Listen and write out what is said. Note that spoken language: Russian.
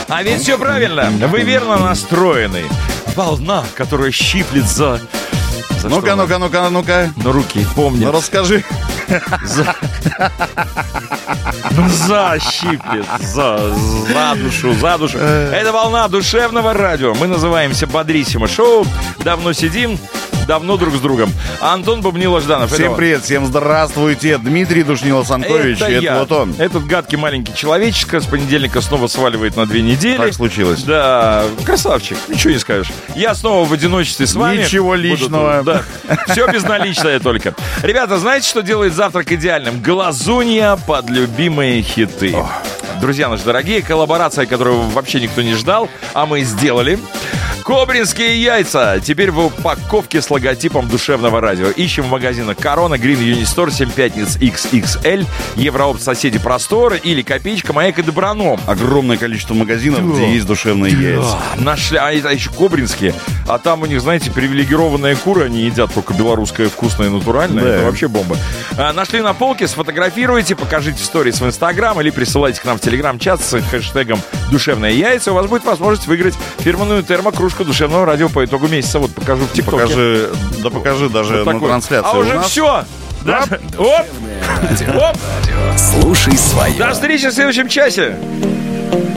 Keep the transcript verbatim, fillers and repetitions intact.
А ведь все правильно. Вы верно настроены. Волна, которая щиплет за... за ну-ка, ну-ка, ну-ка, ну-ка. Ну, руки помнят. Ну, расскажи. За... За щиплет, за, за душу, за душу. Это волна душевного радио. Мы называемся Бодрисимо Шоу. Давно сидим, давно друг с другом. Антон Бубнило-Жданов. Всем привет, всем здравствуйте. Дмитрий Душнило-Санкович. Это, это я. Вот он. Этот гадкий маленький человечек с понедельника снова сваливает на две недели. Так случилось. Да, красавчик, ничего не скажешь. Я снова в одиночестве с вами. Ничего личного. Да. Все безналичное только. Ребята, знаете, что делает завтрак идеальным? Глазунья под любимые хиты. Ох. Друзья наши дорогие, коллаборация, которую вообще никто не ждал, а мы сделали. Кобринские яйца. Теперь в упаковке с логотипом душевного радио. Ищем в магазинах Корона, Грин, Юнистор, семь пятниц икс икс эль, Евроопт, Соседи Просторы или Копеечка, Маяк и Доброном. Огромное количество магазинов, да. Где есть душевные яйца. Да. Нашли, а это еще кобринские. А там у них, знаете, привилегированные куры. Они едят только белорусское вкусное и натуральное. Да. Это вообще бомба. А, нашли на полке, сфотографируйте, покажите в сторис в Инстаграм или присылайте к нам в Телеграм-чат с хэштегом «Душевные яйца». У вас будет возможность выиграть фирменную термокружку душевного радио по итогу месяца. Вот покажу в ТикТоке. Покажи, да покажи даже вот на трансляции. А уже нас... все. Да? Оп. Оп. Слушай свое. До встречи в следующем часе.